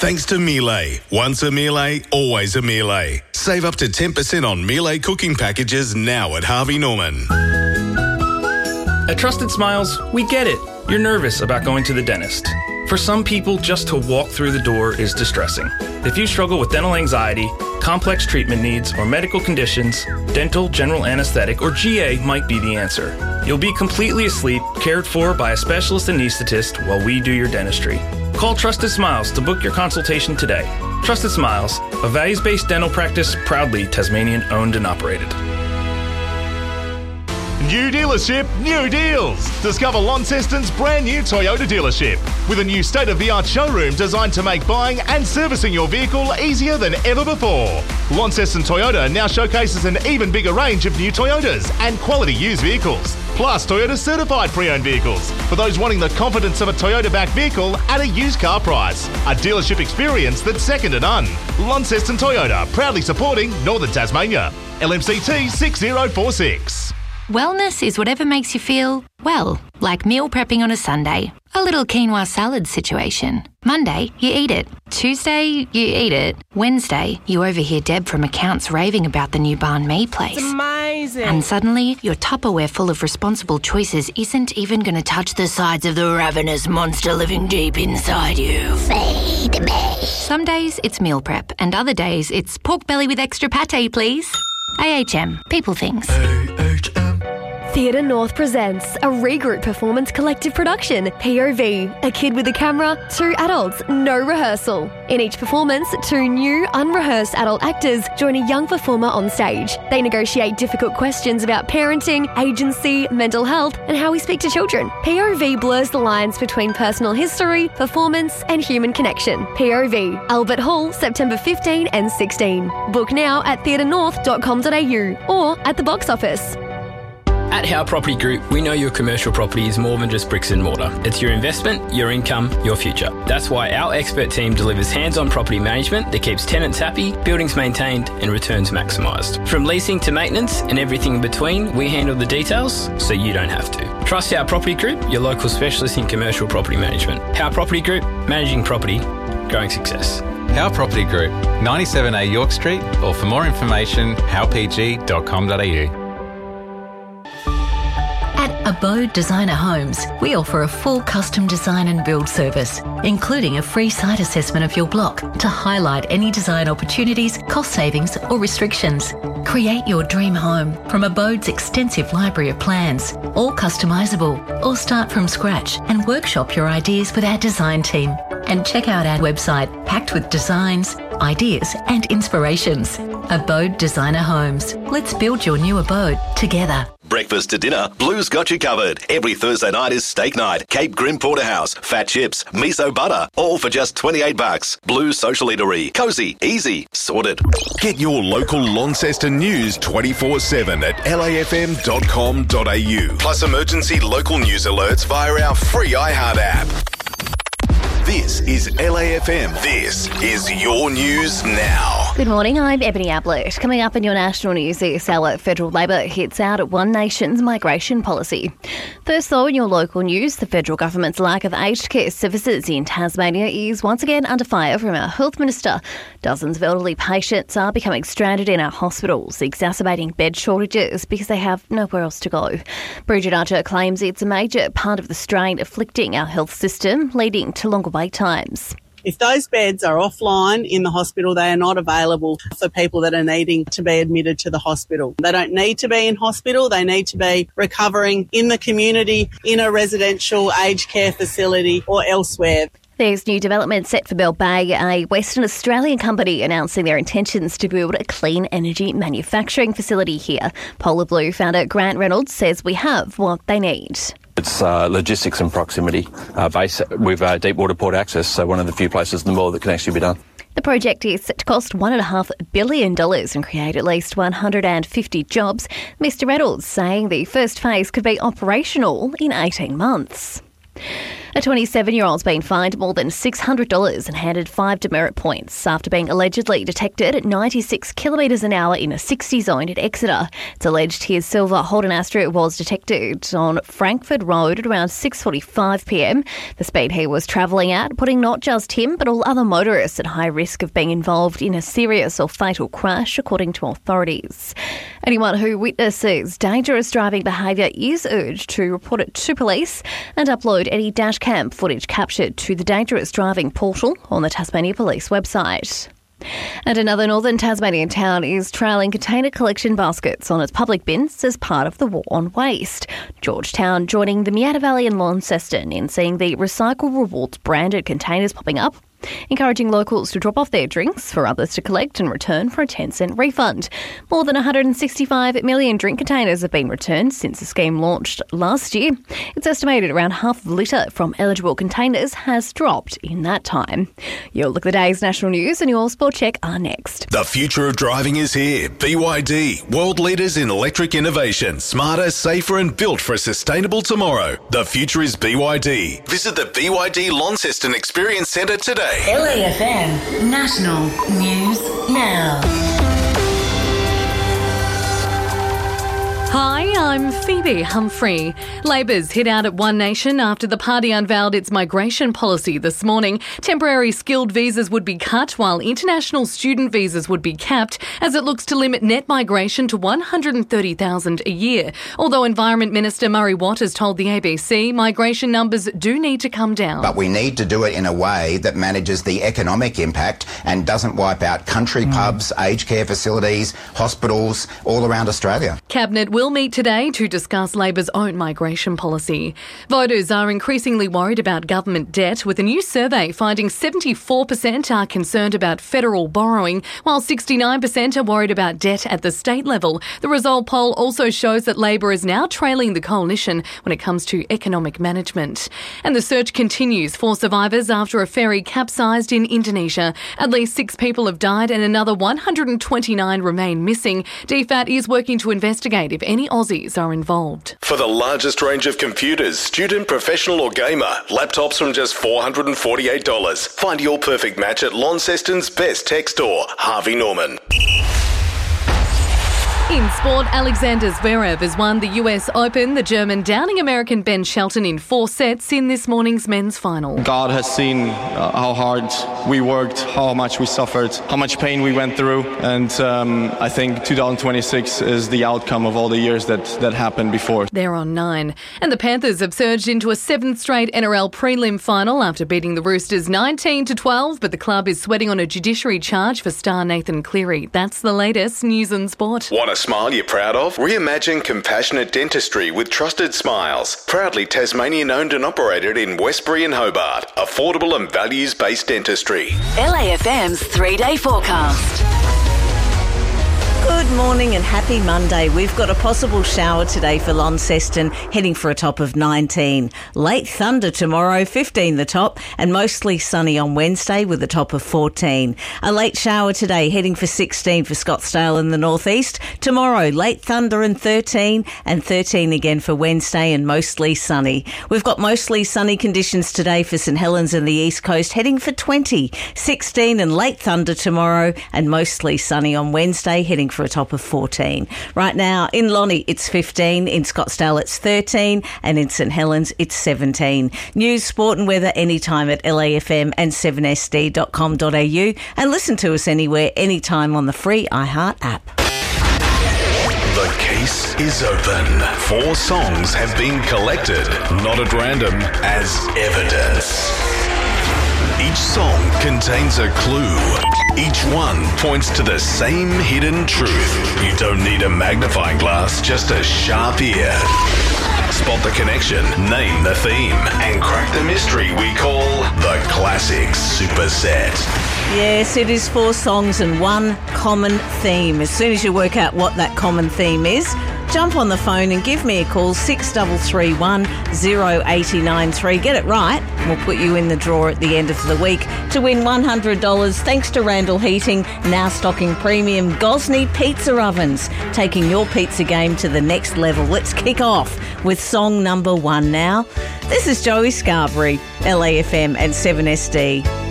Thanks to Miele. Once a Miele, always a Miele. Save up to 10% on Miele cooking packages now at Harvey Norman. At Trusted Smiles, we get it. You're nervous about going to the dentist. For some people, just to walk through the door is distressing. If you struggle with dental anxiety, complex treatment needs, or medical conditions, dental, general anesthetic, or GA might be the answer. You'll be completely asleep, cared for by a specialist anaesthetist while we do your dentistry. Call Trusted Smiles to book your consultation today. Trusted Smiles, a values-based dental practice proudly Tasmanian owned and operated. New dealership, new deals. Discover Launceston's brand new Toyota dealership with a new state-of-the-art showroom designed to make buying and servicing your vehicle easier than ever before. Launceston Toyota now showcases an even bigger range of new Toyotas and quality used vehicles, plus Toyota certified pre-owned vehicles for those wanting the confidence of a Toyota-backed vehicle at a used car price. A dealership experience that's second to none. Launceston Toyota, proudly supporting Northern Tasmania. LMCT 6046. Wellness is whatever makes you feel, well, like meal prepping on a Sunday. A little quinoa salad situation. Monday, you eat it. Tuesday, you eat it. Wednesday, you overhear Deb from accounts raving about the new banh mi place. It's amazing. And suddenly, your Tupperware full of responsible choices isn't even going to touch the sides of the ravenous monster living deep inside you. Feed me. Some days, it's meal prep, and other days, it's pork belly with extra pate, please. AHM. People things. Theatre North presents a Regroup Performance Collective production, POV, a kid with a camera, 2 adults, no rehearsal. In each performance, 2 new, unrehearsed adult actors join a young performer on stage. They negotiate difficult questions about parenting, agency, mental health, and how we speak to children. POV blurs the lines between personal history, performance, and human connection. POV, Albert Hall, September 15 and 16. Book now at theatrenorth.com.au or at the box office. At Howe Property Group, we know your commercial property is more than just bricks and mortar. It's your investment, your income, your future. That's why our expert team delivers hands-on property management that keeps tenants happy, buildings maintained and returns maximised. From leasing to maintenance and everything in between, we handle the details so you don't have to. Trust Howe Property Group, your local specialist in commercial property management. Howe Property Group, managing property, growing success. Howe Property Group, 97A York Street, or for more information, howpg.com.au. At Abode Designer Homes, we offer a full custom design and build service, including a free site assessment of your block to highlight any design opportunities, cost savings or restrictions. Create your dream home from Abode's extensive library of plans, all customisable, or start from scratch and workshop your ideas with our design team. And check out our website packed with designs, ideas and inspirations. Abode Designer Homes. Let's build your new abode together. Breakfast to dinner, Blue's got you covered. Every Thursday night is steak night. Cape Grim Porterhouse, fat chips, miso butter, all for just $28. Blue's Social Eatery. Cosy, easy, sorted. Get your local Launceston news 24/7 at lafm.com.au. Plus emergency local news alerts via our free iHeart app. This is LAFM. This is your news now. Good morning, I'm Ebony Ablett. Coming up in your national news this hour, Federal Labor hits out at One Nation's migration policy. First though, in your local news, the federal government's lack of aged care services in Tasmania is once again under fire from our health minister. Dozens of elderly patients are becoming stranded in our hospitals, exacerbating bed shortages because they have nowhere else to go. Bridget Archer claims it's a major part of the strain afflicting our health system, leading to longer wait times. If those beds are offline in the hospital, they are not available for people that are needing to be admitted to the hospital. They don't need to be in hospital. They need to be recovering in the community, in a residential aged care facility or elsewhere. There's new development set for Bell Bay, a Western Australian company announcing their intentions to build a clean energy manufacturing facility here. Polar Blue founder Grant Reynolds says we have what they need. It's logistics and proximity base with deep water port access, so one of the few places in the world that can actually be done. The project is set to cost $1.5 billion and create at least 150 jobs. Mr Reynolds saying the first phase could be operational in 18 months. A 27-year-old's been fined more than $600 and handed 5 demerit points after being allegedly detected at 96 kilometres an hour in a 60 zone at Exeter. It's alleged his silver Holden Astra was detected on Frankfurt Road at around 6:45 p.m. The speed he was travelling at, putting not just him but all other motorists at high risk of being involved in a serious or fatal crash, according to authorities. Anyone who witnesses dangerous driving behaviour is urged to report it to police and upload any dashcam footage captured to the Dangerous Driving portal on the Tasmania Police website. And another northern Tasmanian town is trialling container collection baskets on its public bins as part of the war on waste. Georgetown joining the Miata Valley and Launceston in seeing the Recycle Rewards branded containers popping up, encouraging locals to drop off their drinks for others to collect and return for a 10-cent refund. More than 165 million drink containers have been returned since the scheme launched last year. It's estimated around half a litre from eligible containers has dropped in that time. You'll look at the day's national news and your Sport Check are next. The future of driving is here. BYD, world leaders in electric innovation, smarter, safer and built for a sustainable tomorrow. The future is BYD. Visit the BYD Launceston Experience Centre today. LAFM National News Now. Hi, I'm Phoebe Humphrey. Labor's hit out at One Nation after the party unveiled its migration policy this morning. Temporary skilled visas would be cut while international student visas would be capped as it looks to limit net migration to 130,000 a year. Although Environment Minister Murray Watt has told the ABC migration numbers do need to come down. But we need to do it in a way that manages the economic impact and doesn't wipe out country pubs, aged care facilities, hospitals all around Australia. Cabinet will meet today to discuss Labor's own migration policy. Voters are increasingly worried about government debt, with a new survey finding 74% are concerned about federal borrowing, while 69% are worried about debt at the state level. The result poll also shows that Labor is now trailing the coalition when it comes to economic management. And the search continues for survivors after a ferry capsized in Indonesia. At least 6 people have died and another 129 remain missing. DFAT is working to investigate if any Aussies are involved. For the largest range of computers, student, professional or gamer, laptops from just $448. Find your perfect match at Launceston's best tech store, Harvey Norman. In sport, Alexander Zverev has won the US Open. The German downing American Ben Shelton in 4 sets in this morning's men's final. God has seen how hard we worked, how much we suffered, how much pain we went through, and I think 2026 is the outcome of all the years that happened before. They're on 9. And the Panthers have surged into a 7th straight NRL prelim final after beating the Roosters 19-12, but the club is sweating on a judiciary charge for star Nathan Cleary. That's the latest news and sport. Want a smile you're proud of? Reimagine compassionate dentistry with Trusted Smiles. Proudly Tasmanian owned and operated in Westbury and Hobart. Affordable and values-based dentistry. LAFM's 3-day forecast. Good morning and happy Monday. We've got a possible shower today for Launceston, heading for a top of 19. Late thunder tomorrow, 15 the top, and mostly sunny on Wednesday with a top of 14. A late shower today, heading for 16 for Scottsdale in the northeast. Tomorrow, late thunder and 13 again for Wednesday and mostly sunny. We've got mostly sunny conditions today for St Helens and the east coast, heading for 20. 16 and late thunder tomorrow and mostly sunny on Wednesday, heading for a top of 14. Right now in Lonnie it's 15, in Scottsdale it's 13 and in St Helens it's 17. News, sport and weather anytime at LAFM and 7sd.com.au and listen to us anywhere, anytime on the free iHeart app. The case is open. 4 songs have been collected, not at random, as evidence. Each song contains a clue. Each one points to the same hidden truth. You don't need a magnifying glass, just a sharp ear. Spot the connection, name the theme, and crack the mystery we call the Classic Superset. Yes, it is 4 songs and one common theme. As soon as you work out what that common theme is, jump on the phone and give me a call, 6331 0893. Get it right, and we'll put you in the draw at the end of the week to win $100 thanks to Randall Heating, now stocking premium Gosney pizza ovens, taking your pizza game to the next level. Let's kick off with song number 1 now. This is Joey Scarborough, LAFM and 7SD.